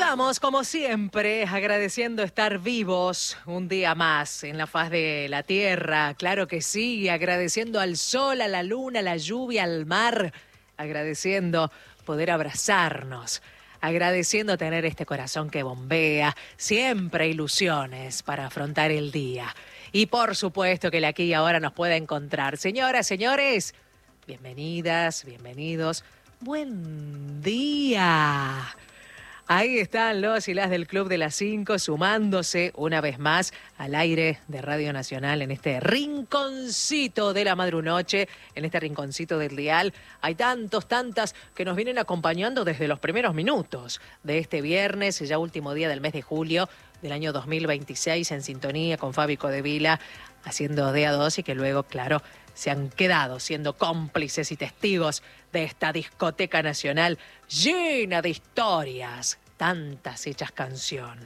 Comenzamos, como siempre, agradeciendo estar vivos un día más en la faz de la tierra. Claro que sí, agradeciendo al sol, a la luna, a la lluvia, al mar. Agradeciendo poder abrazarnos. Agradeciendo tener este corazón que bombea. Siempre ilusiones para afrontar el día. Y por supuesto que el aquí y ahora nos pueda encontrar. Señoras, señores, bienvenidas, bienvenidos. Buen día. Ahí están los y las del Club de las 5 sumándose una vez más al aire de Radio Nacional en este rinconcito de la madrunoche, en este rinconcito del dial. Hay tantas que nos vienen acompañando desde los primeros minutos de este viernes, ya último día del mes de julio del año 2026, en sintonía con Fabi Codevila, haciendo de a dos y que luego, claro, se han quedado siendo cómplices y testigos de esta discoteca nacional llena de historias, tantas hechas canción.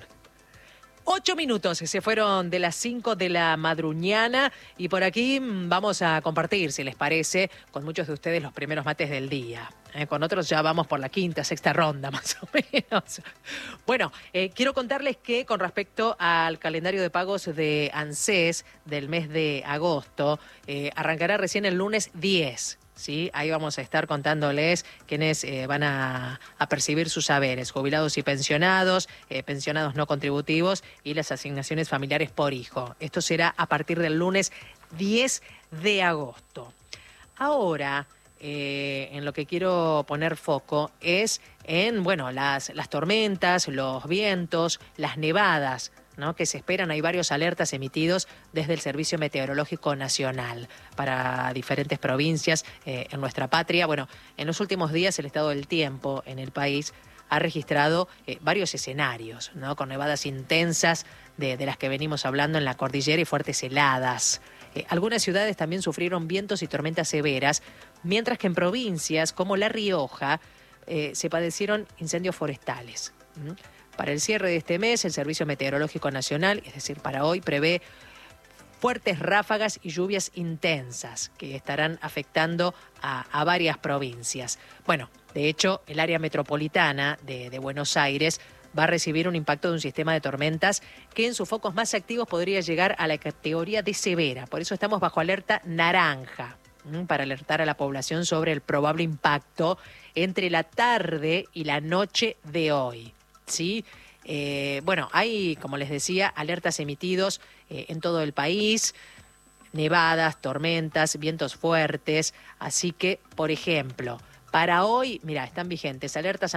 8 minutos se fueron de las 5 de la madruñana y por aquí vamos a compartir, si les parece, con muchos de ustedes los primeros mates del día. Con otros ya vamos por la quinta, sexta ronda más o menos. Bueno, quiero contarles que con respecto al calendario de pagos de ANSES del mes de agosto, arrancará recién el lunes 10. ¿Sí? Ahí vamos a estar contándoles quiénes van a percibir sus saberes, jubilados y pensionados, pensionados no contributivos y las asignaciones familiares por hijo. Esto será a partir del lunes 10 de agosto. Ahora, en lo que quiero poner foco es en, bueno, las tormentas, los vientos, las nevadas, ¿no?, que se esperan. Hay varios alertas emitidos desde el Servicio Meteorológico Nacional para diferentes provincias en nuestra patria. Bueno, en los últimos días el estado del tiempo en el país ha registrado varios escenarios, ¿no?, con nevadas intensas de las que venimos hablando en la cordillera y fuertes heladas. Algunas ciudades también sufrieron vientos y tormentas severas, mientras que en provincias como La Rioja se padecieron incendios forestales. Para el cierre de este mes, el Servicio Meteorológico Nacional, es decir, para hoy, prevé fuertes ráfagas y lluvias intensas que estarán afectando a varias provincias. Bueno, de hecho, el área metropolitana de Buenos Aires va a recibir un impacto de un sistema de tormentas que en sus focos más activos podría llegar a la categoría de severa. Por eso estamos bajo alerta naranja, para alertar a la población sobre el probable impacto entre la tarde y la noche de hoy. ¿Sí? Bueno, hay, como les decía, alertas emitidos en todo el país, nevadas, tormentas, vientos fuertes. Así que, por ejemplo, para hoy, mira, están vigentes alertas